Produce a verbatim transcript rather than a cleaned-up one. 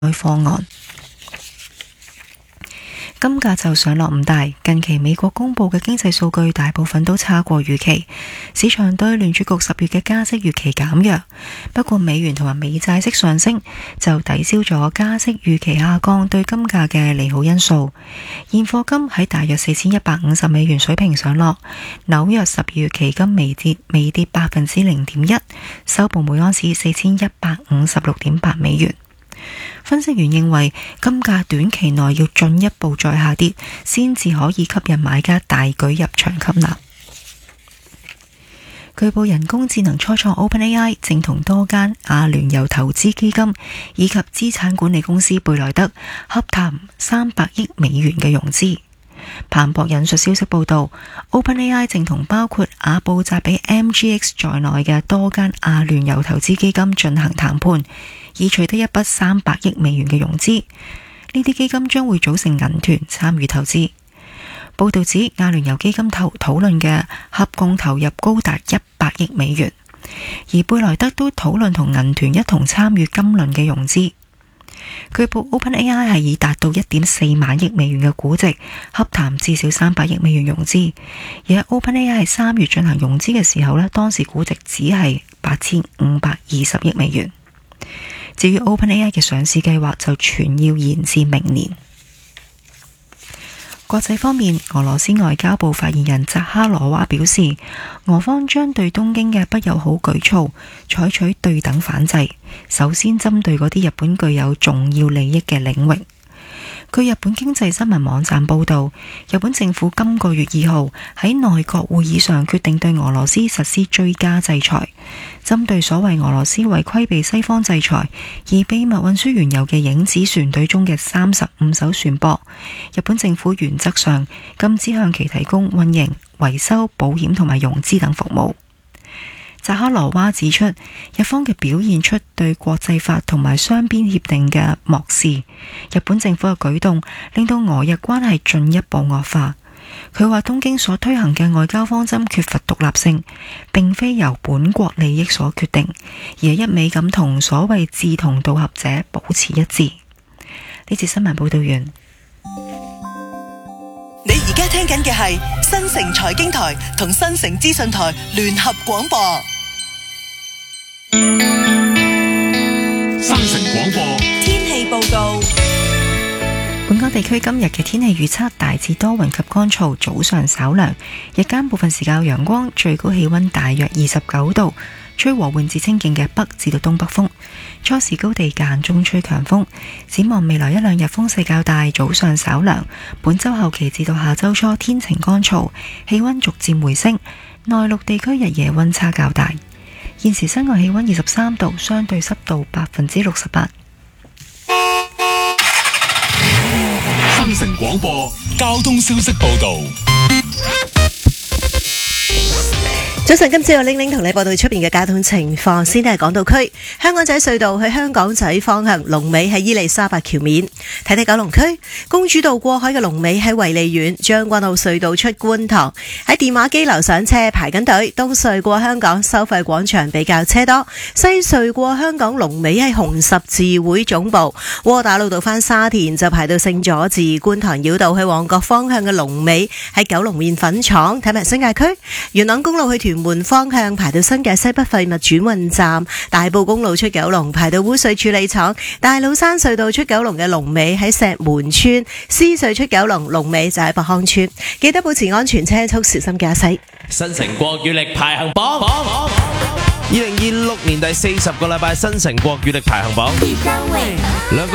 方案。金價就上落唔大，近期美國公布嘅經濟數據大部分都差過預期，市場對聯儲局十月嘅加息預期減弱，不過美元同埋美債息上升就抵消咗加息預期下降對金價嘅利好因素。現貨金喺大約四千一百五十美元水平上落，紐約十二月期金微跌微跌百分之零點一，收報每盎司四千一百五十六點八美元。分析員認為金價短期內要進一步再下跌，先至可以吸引買家大舉入場吸納。據報人工智能初創 OpenAI 正同多間阿聯酋投資基金以及資產管理公司貝萊德洽談三百億美元嘅融資。彭博引述消息報道 ，OpenAI 正同包括阿布扎比 M G X 在內嘅多間阿聯酋投資基金進行談判，以取得一筆三百億美元嘅融資。呢啲基金將會組成銀團參與投資。報道指阿聯酋基金投討論嘅合共投入高達一百億美元，而貝萊德都討論同銀團一同參與今輪嘅融資。據報 OpenAI 係以達到一點四萬億美元嘅估值洽談至少三百億美元融資，而喺 OpenAI 係三月進行融資嘅時候呢，當時估值只係八千五百二十億美元。至於 OpenAI 嘅上市計劃就全要延至明年。國際方面，俄羅斯外交部發言人扎哈羅娃表示，俄方將對東京嘅不友好舉措採取對等反制，首先針對嗰啲日本具有重要利益嘅領域。據日本經濟新聞網站報道，日本政府今個月二號喺內閣會議上決定對俄羅斯實施追加制裁，針對所謂俄羅斯為規避西方制裁而秘密運輸原油嘅影子船隊中嘅三十五艘船舶，日本政府原則上禁止向其提供運營、維修、保險同埋融資等服務。扎哈羅娃指出，日方嘅表現出對國際法同埋雙邊協定嘅漠視，日本政府嘅舉動令到俄日關係進一步惡化。佢話東京所推行嘅外交方針缺乏獨立性，並非由本國利益所決定，而係一味咁同所謂志同道合者保持一致。呢節新聞報道完。 你而家聽緊嘅係新城財經台同新城資訊台聯合廣播。 新城廣播天氣報告。 本港地區今日嘅天氣預測大致多雲及乾燥，早上稍涼，日間部分時間有陽光，最高氣溫大約二十九度，吹和緩至清勁嘅北至到東北風，初時高地間中吹強風。展望未來一兩日風勢較大，早上稍涼。本周後期至到下周初天晴乾燥，氣溫逐漸回升，內陸地區日夜溫差較大。現時室外氣溫二十三度，相對濕度百分之六十八。 新城廣播交通消息報道。 早晨，今朝有玲玲同你報道出邊嘅交通情況。先係港島區香港仔隧道去香港仔方向龍尾喺伊利沙伯橋面，睇睇九龍區公主道過海嘅龍尾喺維利苑，將軍澳隧道出觀塘喺電話機樓上車排緊隊，東隧過香港收費廣場比較車多，西隧過香港龍尾喺紅十字會總部，窩打老道返沙田就排到聖佐治，觀塘繞道去旺角方向嘅龍尾喺九龍麵粉廠，睇埋新界區元朗公路去屯門方向排到新界西北廢物轉運站，大埔公路出九龍排到污水處理廠，大老山隧道出九龍嘅龍尾喺石門村，獅隧出九龍龍尾就喺博康村。記得保持安全車速，小心駕駛。 新城國語力排行榜，二零二六年第四十個禮拜新城國語力排行榜。兩